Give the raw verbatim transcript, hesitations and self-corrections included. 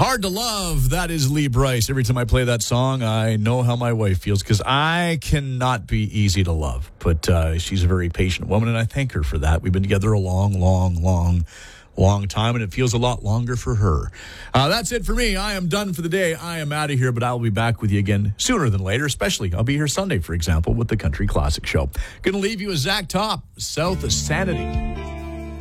Hard to Love, that is Lee Brice. Every time I play that song, I know how my wife feels because I cannot be easy to love. But uh, she's a very patient woman, and I thank her for that. We've been together a long, long, long, long time, and it feels a lot longer for her. Uh, that's it for me. I am done for the day. I am out of here, but I'll be back with you again sooner than later, especially I'll be here Sunday, for example, with the Country Classic Show. Going to leave you with Zach Top, South of Sanity.